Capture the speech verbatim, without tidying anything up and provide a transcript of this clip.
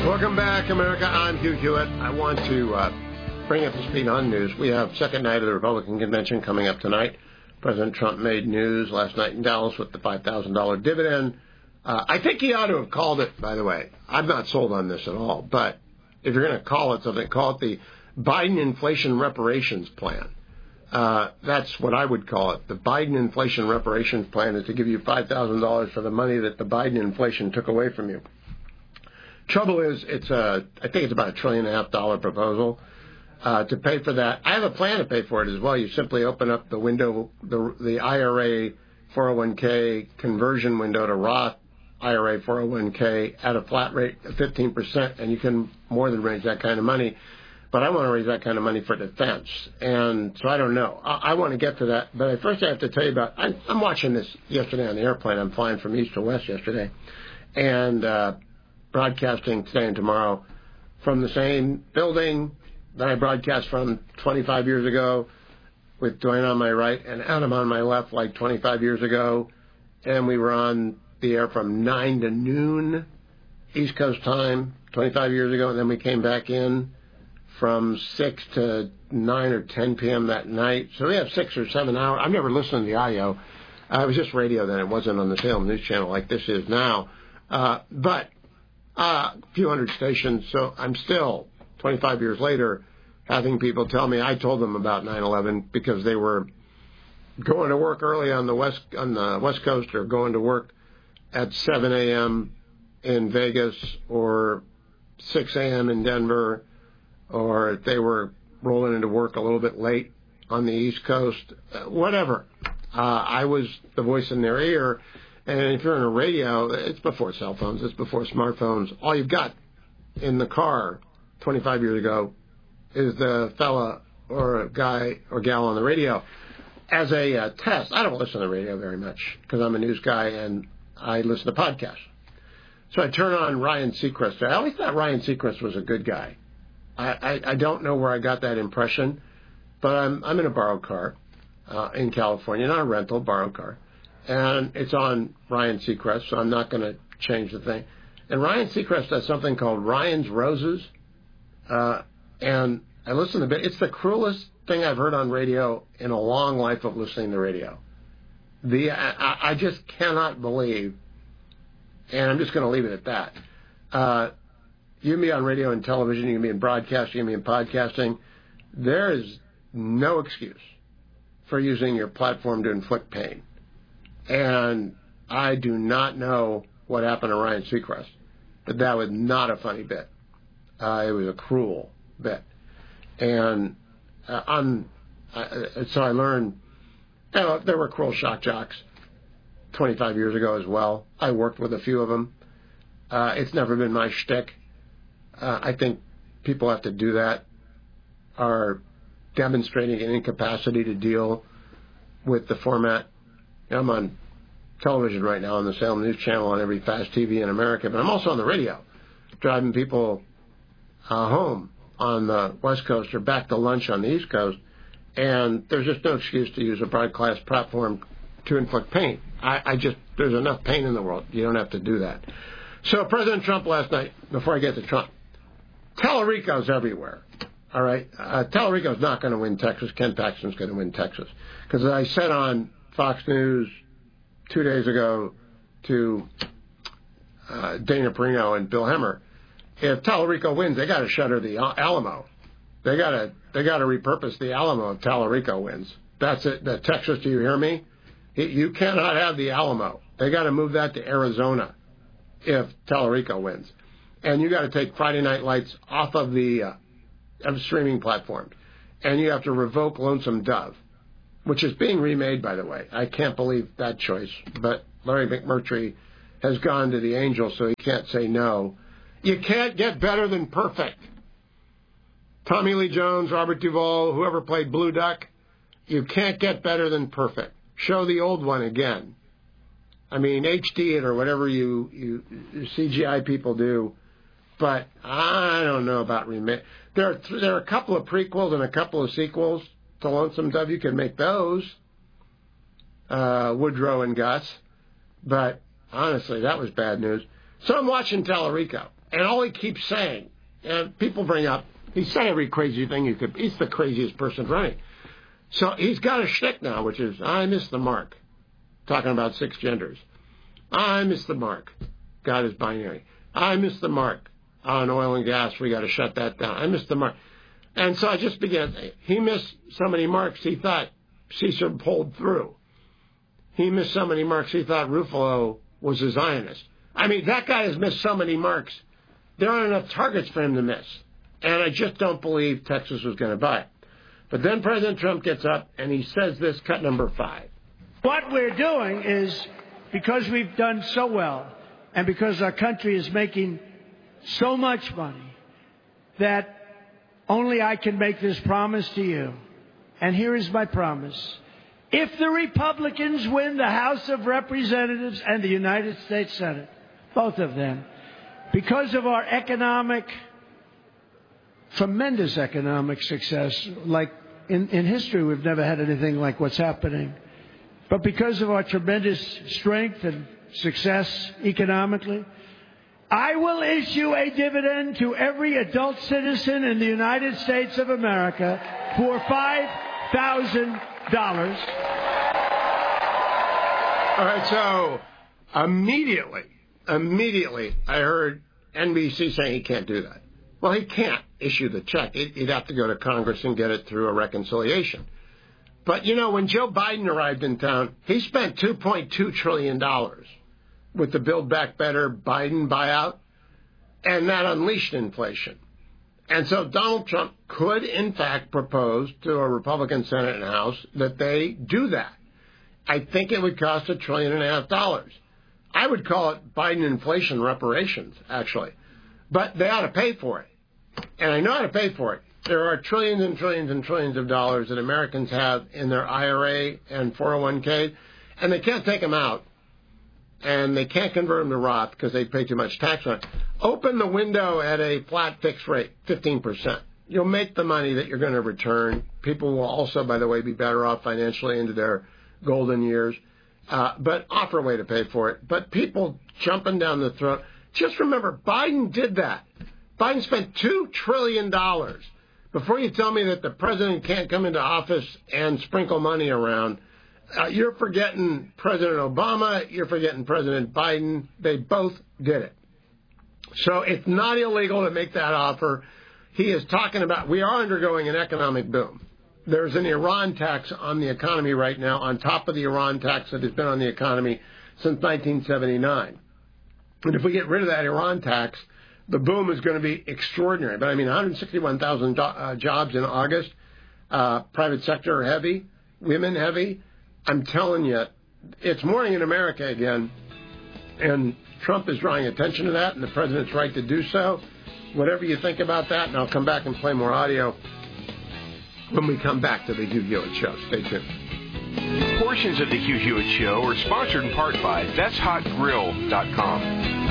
Welcome back, America. I'm Hugh Hewitt. I want to uh, bring up to speed on news. We have second night of the Republican convention coming up tonight. President Trump made news last night in Dallas with the five thousand dollars dividend. Uh, I think he ought to have called it, by the way. I'm not sold on this at all. But if you're going to call it something, call it the Biden Inflation Reparations Plan. Uh, that's what I would call it. The Biden Inflation Reparations Plan is to give you five thousand dollars for the money that the Biden inflation took away from you. Trouble is, it's a, I think it's about a trillion and a half dollar proposal uh, to pay for that. I have a plan to pay for it as well. You simply open up the window, the, the I R A four oh one k conversion window to Roth I R A four oh one k at a flat rate of fifteen percent, and you can more than raise that kind of money. But I want to raise that kind of money for defense, and so I don't know. I, I want to get to that, but first I have to tell you about. I'm, I'm watching this yesterday on the airplane. I'm flying from east to west yesterday, and uh, broadcasting today and tomorrow from the same building that I broadcast from twenty-five years ago, with Dwayne on my right and Adam on my left, like twenty-five years ago, and we were on the air from nine to noon East Coast time twenty-five years ago, and then we came back in from six to nine or ten p.m. that night. So we have six or seven hours. I've never listened to the audio. Uh, it was just radio then. It wasn't on the Salem News Channel like this is now. Uh, but uh, a few hundred stations. So I'm still, twenty-five years later, having people tell me I told them about nine eleven because they were going to work early on the west on the West Coast or going to work at seven a.m. in Vegas or six a.m. in Denver, or they were rolling into work a little bit late on the East Coast, uh, whatever. Uh, I was the voice in their ear, and if you're in a radio, it's before cell phones, it's before smartphones. All you've got in the car twenty-five years ago is the fella or a guy or gal on the radio. As a uh, test, I don't listen to the radio very much because I'm a news guy and I listen to podcasts. So I turn on Ryan Seacrest. I always thought Ryan Seacrest was a good guy. I, I, I don't know where I got that impression, but I'm I'm in a borrowed car uh, in California, not a rental, borrowed car. And it's on Ryan Seacrest, so I'm not going to change the thing. And Ryan Seacrest does something called Ryan's Roses, uh, and I listen to it. It's the cruelest thing I've heard on radio in a long life of listening to radio. The I, I just cannot believe, and I'm just going to leave it at that. Uh, you can be on radio and television, you can be in broadcasting, you can be in podcasting. There is no excuse for using your platform to inflict pain. And I do not know what happened to Ryan Seacrest, but that was not a funny bit. Uh, it was a cruel bit. And uh, on, uh, so I learned, you know, there were cruel shock jocks twenty-five years ago as well. I worked with a few of them. Uh, it's never been my shtick. Uh, I think people have to do that, are demonstrating an incapacity to deal with the format. You know, I'm on television right now on the Salem News Channel on every fast T V in America, but I'm also on the radio, driving people uh, home on the West Coast or back to lunch on the East Coast, and there's just no excuse to use a broadcast platform to inflict pain. I, I just, there's enough pain in the world. You don't have to do that. So President Trump last night, before I get to Trump, Tallarico's everywhere. All right? Uh, Tallarico's not going to win Texas. Ken Paxton's going to win Texas. Because as I said on Fox News two days ago to uh, Dana Perino and Bill Hemmer, if Tallarico wins, they got to shutter the Alamo. They got to they got to repurpose the Alamo if Tallarico wins. That's it. The Texas, do you hear me? You cannot have the Alamo. They got to move that to Arizona if Tallarico wins. And you got to take Friday Night Lights off of the uh, of streaming platforms. And you have to revoke Lonesome Dove, which is being remade, by the way. I can't believe that choice. But Larry McMurtry has gone to the Angels, so he can't say no. You can't get better than perfect. Tommy Lee Jones, Robert Duvall, whoever played Blue Duck, you can't get better than perfect. Show the old one again. I mean, H D it or whatever you, you C G I people do. But I don't know about remake. There are, there are a couple of prequels and a couple of sequels to Lonesome Dove. You can make those, uh, Woodrow and Gus. But honestly, that was bad news. So I'm watching Tallarico. And all he keeps saying, and people bring up, he's saying every crazy thing you could, he's the craziest person running. So he's got a shtick now, which is, I missed the mark. Talking about six genders. I missed the mark. God is binary. I missed the mark on oil and gas. We got to shut that down. I missed the mark. And so I just began, he missed so many marks he thought Caesar pulled through. He missed so many marks he thought Ruffalo was a Zionist. I mean, that guy has missed so many marks. There aren't enough targets for him to miss. And I just don't believe Texas was going to buy it. But then President Trump gets up and he says this, cut number five. What we're doing is, because we've done so well and because our country is making so much money, that only I can make this promise to you. And here is my promise. If the Republicans win the House of Representatives and the United States Senate, both of them, because of our economic, tremendous economic success, like in, in history we've never had anything like what's happening, but because of our tremendous strength and success economically, I will issue a dividend to every adult citizen in the United States of America for five thousand dollars. All right, so immediately, immediately, I heard N B C saying he can't do that. Well, he can't issue the check. He'd have to go to Congress and get it through a reconciliation. But, you know, when Joe Biden arrived in town, he spent two point two trillion dollars with the Build Back Better Biden buyout, and that unleashed inflation. And so Donald Trump could, in fact, propose to a Republican Senate and House that they do that. I think it would cost a trillion and a half dollars. I would call it Biden inflation reparations, actually. But they ought to pay for it. And I know how to pay for it. There are trillions and trillions and trillions of dollars that Americans have in their I R A and four oh one k, and they can't take them out. And they can't convert them to Roth because they pay too much tax on it. Open the window at a flat fixed rate, fifteen percent. You'll make the money that you're going to return. People will also, by the way, be better off financially into their golden years. Uh, but offer a way to pay for it. But people jumping down the throat. Just remember, Biden did that. Biden spent two trillion dollars. Before you tell me that the president can't come into office and sprinkle money around, uh, you're forgetting President Obama, you're forgetting President Biden. They both did it. So it's not illegal to make that offer. He is talking about, we are undergoing an economic boom. There's an Iran tax on the economy right now, on top of the Iran tax that has been on the economy since nineteen seventy-nine. And if we get rid of that Iran tax, the boom is going to be extraordinary. But, I mean, one hundred sixty-one thousand do- uh, jobs in August, uh, private sector heavy, women heavy. I'm telling you, it's morning in America again, and Trump is drawing attention to that, and the president's right to do so. Whatever you think about that, and I'll come back and play more audio when we come back to the Hugh Hewitt Show. Stay tuned. Portions of the Hugh Hewitt Show are sponsored in part by That's Hot Grill dot com.